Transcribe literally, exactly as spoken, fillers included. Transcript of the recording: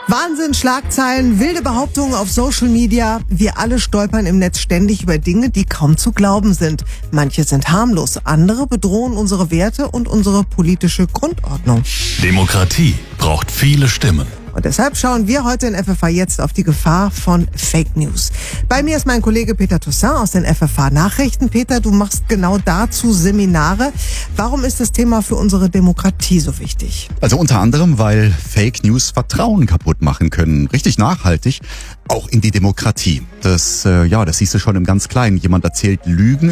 Wahnsinn, Schlagzeilen, wilde Behauptungen auf Social Media. Wir alle stolpern im Netz ständig über Dinge, die kaum zu glauben sind. Manche sind harmlos, andere bedrohen unsere Werte und unsere politische Grundordnung. Demokratie braucht viele Stimmen. Und deshalb schauen wir heute in F F A jetzt auf die Gefahr von Fake News. Bei mir ist mein Kollege Peter Toussaint aus den F F A Nachrichten. Peter, du machst genau dazu Seminare. Warum ist das Thema für unsere Demokratie so wichtig? Also unter anderem, weil Fake News Vertrauen kaputt machen können. Richtig nachhaltig. Auch in die Demokratie. Das, äh, ja, das siehst du schon im ganz Kleinen. Jemand erzählt Lügen